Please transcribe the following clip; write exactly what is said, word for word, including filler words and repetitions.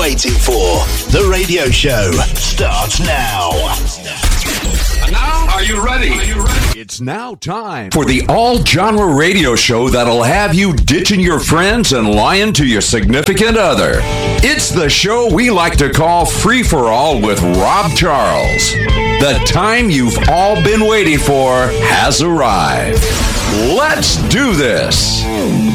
Waiting for the radio show starts now. And now, are you ready? Are you ready? It's now time for the all-genre radio show that'll have you ditching your friends and lying to your significant other. It's the show we like to call Free for All with Rob Charles. The time you've all been waiting for has arrived. Let's do this.